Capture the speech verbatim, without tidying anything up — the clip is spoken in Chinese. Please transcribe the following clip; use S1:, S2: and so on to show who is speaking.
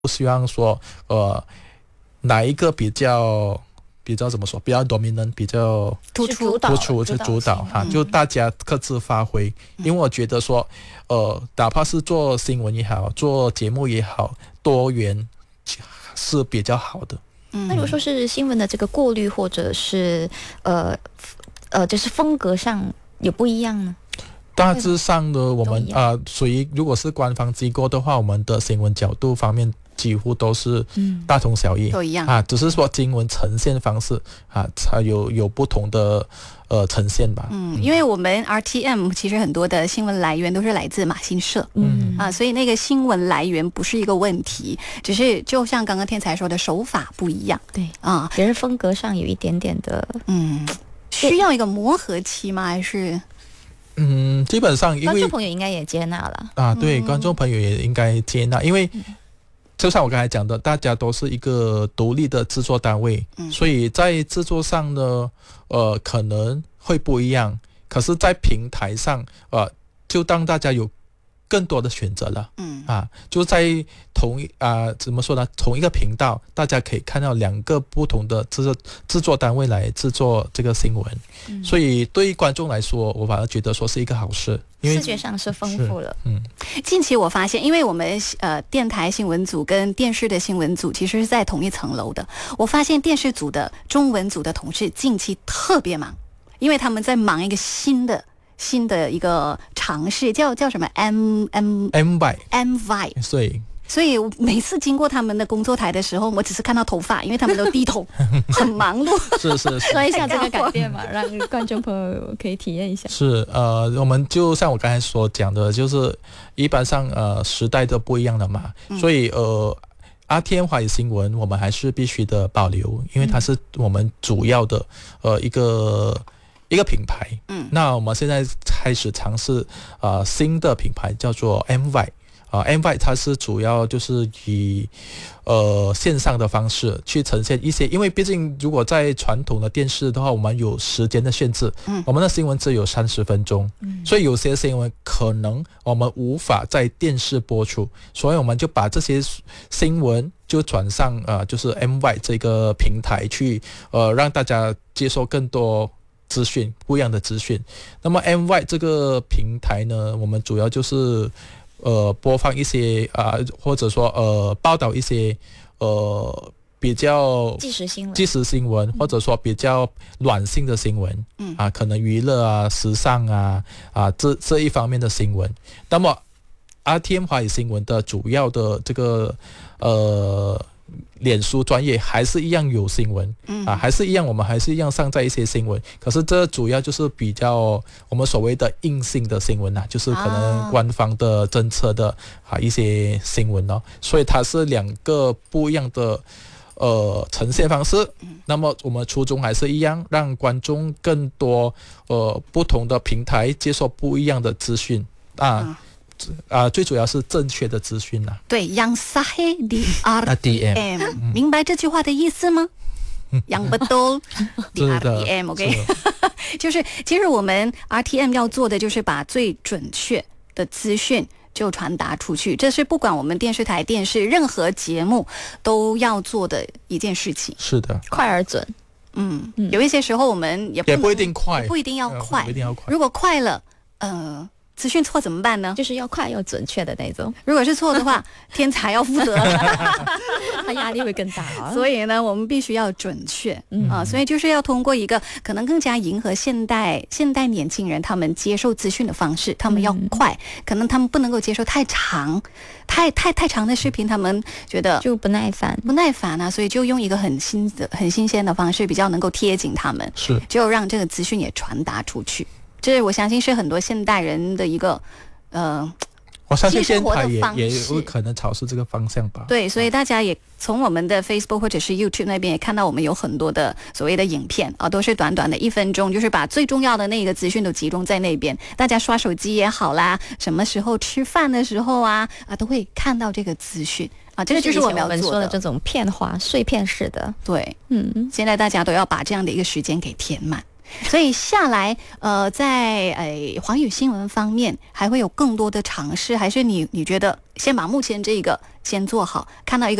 S1: 不希望说呃哪一个比较比较怎么说比较 dominant 比较
S2: 突出
S1: 突出是主导哈、啊，就大家各自发挥。嗯、因为我觉得说呃哪怕是做新闻也好，做节目也好，多元是比较好的。
S3: 嗯，那如果说是新闻的这个过滤，或者是呃呃，就是风格上有不一样呢？
S1: 大致上呢，我们啊，属于如果是官方机构的话，我们的新闻角度方面几乎都是大同小异，
S2: 嗯、都一样
S1: 啊，只是说新闻呈现方式啊，才有有不同的呃呈现吧。
S2: 嗯，因为我们 R T M 其实很多的新闻来源都是来自马新社，嗯啊，所以那个新闻来源不是一个问题，只是就像刚刚天才说的手法不一样，
S3: 对啊，只是风格上有一点点的，
S2: 嗯，需要一个磨合期吗？还是？
S1: 嗯，基本上因为
S3: 观众朋友应该也接纳了
S1: 啊，对，嗯、观众朋友也应该接纳，因为就像我刚才讲的，大家都是一个独立的制作单位，嗯、所以在制作上呢，呃，可能会不一样，可是，在平台上，呃，就当大家有更多的选择了，嗯啊，就在同啊、呃、怎么说呢？同一个频道，大家可以看到两个不同的制作制作单位来制作这个新闻，嗯、所以对于观众来说，我反而觉得说是一个好事，因为
S3: 视觉上是丰富了。
S2: 嗯，近期我发现，因为我们呃电台新闻组跟电视的新闻组其实是在同一层楼的，我发现电视组的中文组的同事近期特别忙，因为他们在忙一个新的。新的一个尝试叫叫什么 M M
S1: M Y
S2: M Y，
S1: 所以
S2: 所以每次经过他们的工作台的时候，我只是看到头发，因为他们都低头，很忙碌。
S1: 是是是，
S3: 说一下这个改变嘛，让观众朋友可以体验一下。
S1: 是呃，我们就像我刚才所讲的，就是一般上呃时代都不一样了嘛，嗯、所以呃。R T M 华语新闻我们还是必须的保留，因为它是我们主要的呃一个一个品牌。嗯，那我们现在开始尝试呃新的品牌叫做 M Y 啊、呃、，M Y 它是主要就是以呃线上的方式去呈现一些，因为毕竟如果在传统的电视的话，我们有时间的限制，嗯，我们的新闻只有三十分钟，嗯，所以有些新闻可能我们无法在电视播出，所以我们就把这些新闻就转上呃就是 M Y 这个平台去呃让大家接受更多资讯，不一样的资讯。那么 M Y 这个平台呢，我们主要就是呃播放一些啊、呃，或者说呃报道一些呃比较
S3: 即时新闻、
S1: 即时新闻，或者说比较软性的新闻，嗯啊，可能娱乐啊、时尚啊啊这这一方面的新闻。那么 R T M 华语新闻的主要的这个呃。脸书专业还是一样有新闻，嗯啊，还是一样，我们还是一样上载一些新闻。可是这主要就是比较我们所谓的硬性的新闻啊，就是可能官方的政策的啊一些新闻哦。所以它是两个不一样的呃呈现方式。那么我们初衷还是一样，让观众更多呃不同的平台接受不一样的资讯啊。嗯啊、呃，最主要是正确的资讯啦。
S2: 对，yang sahih di R T M， 明白这句话的意思吗？yang betul di R T M，OK， 就是其实我们 R T M 要做的就是把最准确的资讯就传达出去，这是不管我们电视台、电视任何节目都要做的一件事情。
S1: 是的，
S3: 快而准。
S2: 嗯，嗯有一些时候我们也不
S1: 也不一定快，
S2: 不一定要快，
S1: 呃、不一定要快。
S2: 如果快了，呃。资讯错怎么办呢？
S3: 就是要快要准确的那种。
S2: 如果是错的话，天才要负责了，
S3: 他压力会更大、啊。
S2: 所以呢，我们必须要准确、嗯、啊，所以就是要通过一个可能更加迎合现代现代年轻人他们接受资讯的方式，他们要快，嗯、可能他们不能够接受太长、太太太长的视频，他们觉得
S3: 就不耐烦，
S2: 不耐烦啊，所以就用一个很新的、很新鲜的方式，比较能够贴紧他们，
S1: 是，
S2: 就让这个资讯也传达出去。这我相信是很多现代人的一个呃，
S1: 我相信电台也也有可能朝是这个方向吧。
S2: 对，所以大家也从我们的 Facebook 或者是 YouTube 那边也看到我们有很多的所谓的影片啊，都是短短的一分钟，就是把最重要的那个资讯都集中在那边。大家刷手机也好啦，什么时候吃饭的时候啊啊，都会看到这个资讯啊，这个就是我们要做的，
S3: 说的这种片花碎片式的。
S2: 对，嗯，现在大家都要把这样的一个时间给填满。 所以下来，呃，在呃华语新闻方面，还会有更多的尝试，还是你你觉得先把目前这个先做好，看到一个